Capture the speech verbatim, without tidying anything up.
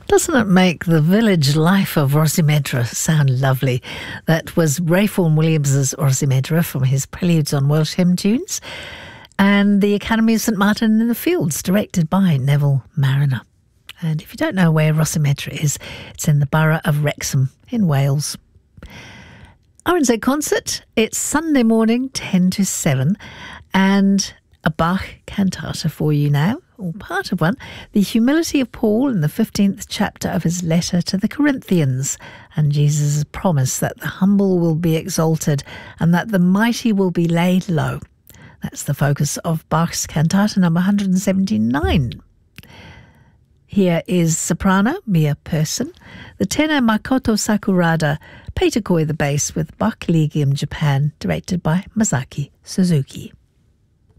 Doesn't it make the village life of Rosimedra sound lovely? That was Ray Vaughan Williams's Rosimedra from his Preludes on Welsh Hymn Tunes, and the Academy of St Martin in the Fields, directed by Neville Mariner. And if you don't know where Rosimedra is, it's in the borough of Wrexham in Wales. R N Z Concert, it's Sunday morning, ten to seven, and a Bach cantata for you now, or part of one, the humility of Paul in the fifteenth chapter of his letter to the Corinthians, and Jesus' promise that the humble will be exalted and that the mighty will be laid low. That's the focus of Bach's cantata number one hundred seventy-nine. Here is soprano Mia Persson, the tenor Makoto Sakurada, Peter Coy the bass with Bach Collegium Japan, directed by Masaki Suzuki.